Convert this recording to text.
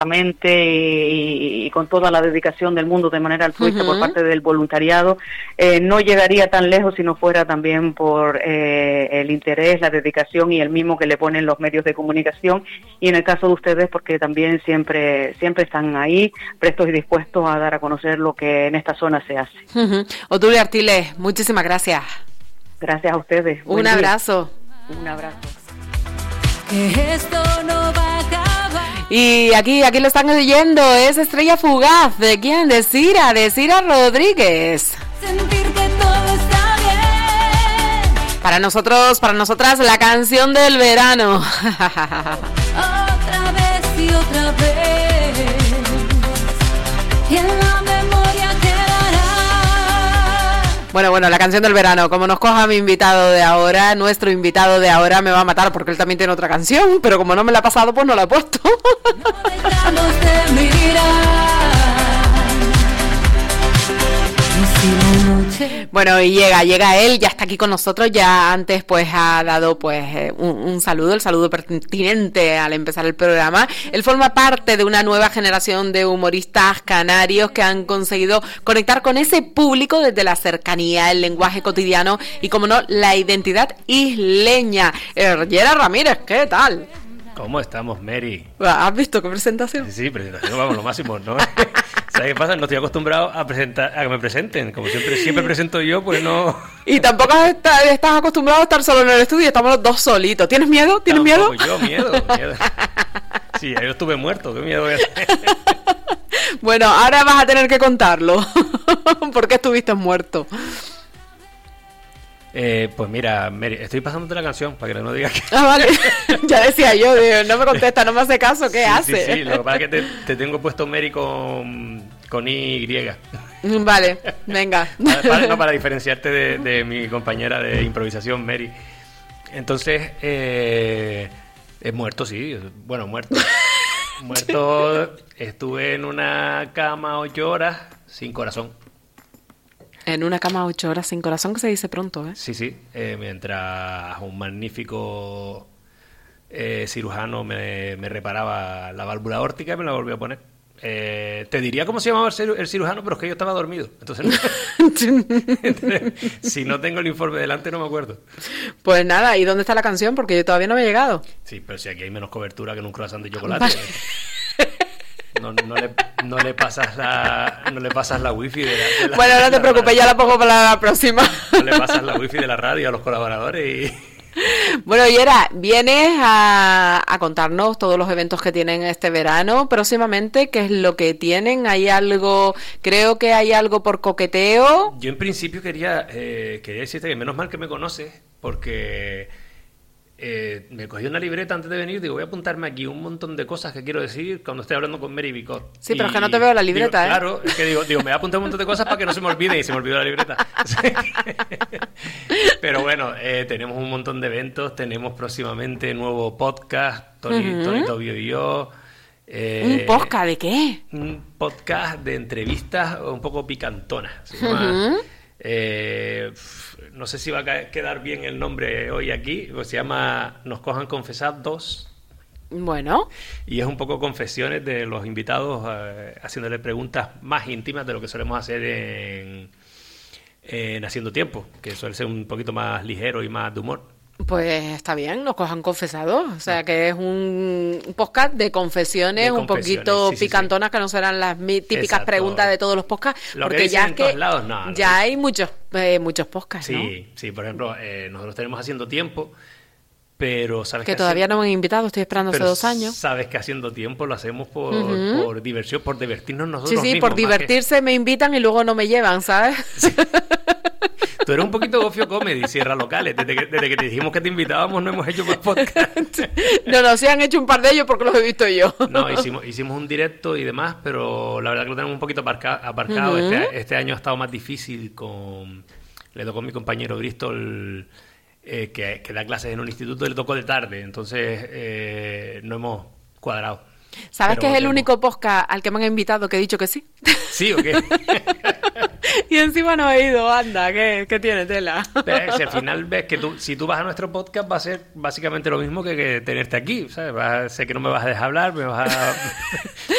y con toda la dedicación del mundo de manera altruista por parte del voluntariado, no llegaría tan lejos si no fuera también por el interés, la dedicación y el mimo que le ponen los medios de comunicación, y en el caso de ustedes porque también siempre están ahí prestos y dispuestos a dar a conocer lo que en esta zona se hace. Obdulia Artiles, muchísimas gracias. Gracias a ustedes. Un abrazo. Un abrazo. Que esto no va a acabar. Y aquí lo están oyendo, es Estrella Fugaz. ¿De quién? De Cira Rodríguez. Sentir que todo está bien. Para nosotros, para nosotras, la canción del verano. Otra vez y otra vez. Y en la memoria quedará. Bueno, la canción del verano. Como nos coja mi invitado de ahora, nuestro invitado de ahora me va a matar porque él también tiene otra canción, pero como no me la ha pasado, pues no la he puesto. No dejamos de mirar. Bueno, y llega él, ya está aquí con nosotros, ya antes pues ha dado pues un saludo, el saludo pertinente al empezar el programa. Él forma parte de una nueva generación de humoristas canarios que han conseguido conectar con ese público desde la cercanía, el lenguaje cotidiano y, como no, la identidad isleña. Gerard Ramírez, ¿qué tal? ¿Cómo estamos, Mary? ¿Has visto qué presentación? Sí, presentación, vamos, lo máximo, ¿no? ¿Sabes qué pasa? No estoy acostumbrado a que me presenten. Como siempre presento yo, pues no... Y tampoco estás acostumbrado a estar solo en el estudio, estamos los dos solitos. ¿Tienes miedo? ¿Tienes miedo? Yo, miedo. Sí, yo estuve muerto, qué miedo voy a tener. Bueno, ahora vas a tener que contarlo. ¿Por qué estuviste muerto? Pues mira, Mary, estoy pasándote la canción para que no digas que... Ah, vale. Ya decía yo, no me contesta, no me hace caso, ¿qué hace? Sí, lo que pasa es que te tengo puesto Mary con Y. Vale, venga. Para diferenciarte de mi compañera de improvisación, Mary. Entonces, muerto, sí. Bueno, muerto. Estuve en una cama 8 horas sin corazón. En una cama 8 horas sin corazón, que se dice pronto, ¿eh? Sí, mientras un magnífico cirujano me reparaba la válvula aórtica y me la volvió a poner. Te diría cómo se llamaba el cirujano, pero es que yo estaba dormido. Entonces, si no tengo el informe delante, no me acuerdo. Pues nada, ¿y dónde está la canción? Porque yo todavía no me he llegado. Sí, pero si aquí hay menos cobertura que en un croissant de chocolate. Vale. No le pasas la wifi de la bueno, no te preocupes, ya la pongo para la próxima. No le pasas la wifi de la radio a los colaboradores y... Bueno, Yera, vienes a contarnos todos los eventos que tienen este verano próximamente. ¿Qué es lo que tienen? ¿Hay algo? Creo que hay algo por coqueteo. Yo en principio quería decirte que menos mal que me conoces, porque me cogí una libreta antes de venir. Digo, voy a apuntarme aquí un montón de cosas que quiero decir cuando estoy hablando con Mary Bicot. Sí, pero es que no te veo la libreta, digo, Claro, es que digo, me voy a apuntar un montón de cosas para que no se me olvide, y se me olvidó la libreta. Pero bueno, tenemos un montón de eventos. Tenemos próximamente nuevo podcast, Tony Tobio y yo. ¿Un podcast de qué? Un podcast de entrevistas un poco picantonas. No sé si va a quedar bien el nombre hoy aquí, pues se llama Nos Cojan Confesar 2. Bueno. Y es un poco confesiones de los invitados, haciéndole preguntas más íntimas de lo que solemos hacer en Haciendo Tiempo, que suele ser un poquito más ligero y más de humor. Pues está bien, Nos Cojan Confesado, o sea que es un podcast de confesiones un poquito picantonas, que no serán las típicas preguntas de todos los podcasts, lo porque que ya es que lados, ya hay muchos podcasts, ¿no? Sí, por ejemplo, nosotros tenemos Haciendo Tiempo, pero sabes que todavía no me han invitado, estoy esperando hace 2 años. Sabes que Haciendo Tiempo lo hacemos por diversión, por divertirnos nosotros mismos. Sí, por divertirse me invitan y luego no me llevan, ¿sabes? Sí. Tú eres un poquito gofio comedy, Sierra Locales. Desde que te dijimos que te invitábamos no hemos hecho más podcast. No, sí han hecho un par de ellos porque los he visto yo. No, hicimos un directo y demás, pero la verdad que lo tenemos un poquito aparcado. Este año ha estado más difícil le tocó a mi compañero Bristol, que da clases en un instituto, le tocó de tarde. Entonces no hemos cuadrado. ¿Sabes que es el único podcast al que me han invitado que he dicho que sí? ¿Sí o qué? Y encima no he ido, anda, que tiene tela. Si al final ves que si tú vas a nuestro podcast va a ser básicamente lo mismo que tenerte aquí, ¿sabes? Sé que no me vas a dejar hablar, me vas a